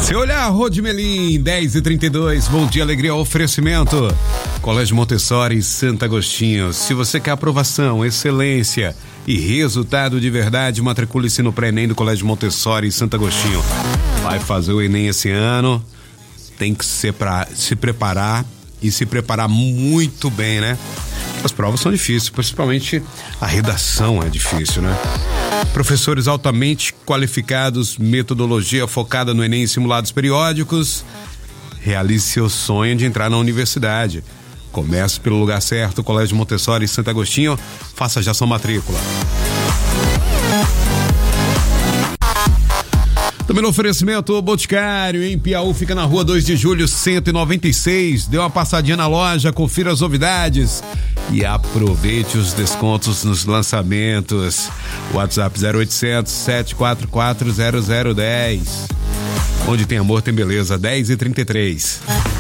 Seu olhar, Rodmelim, 10h32, bom dia, alegria, oferecimento. Colégio Montessori, Santo Agostinho. Se você quer aprovação, excelência e resultado de verdade, matricule-se no pré-ENEM do Colégio Montessori, Santo Agostinho. Vai fazer o ENEM esse ano, tem que se preparar e se preparar muito bem, né? As provas são difíceis, principalmente a redação é difícil, né? Professores altamente qualificados, metodologia focada no ENEM e simulados periódicos. Realize seu sonho de entrar na universidade. Comece pelo lugar certo, Colégio Montessori e Santo Agostinho. Faça já sua matrícula. Também no oferecimento, o Boticário, em Piauí, fica na rua 2 de julho, 196. Dê uma passadinha na loja, confira as novidades e aproveite os descontos nos lançamentos. WhatsApp 0800 744 0010. Onde tem amor, tem beleza. 10h33.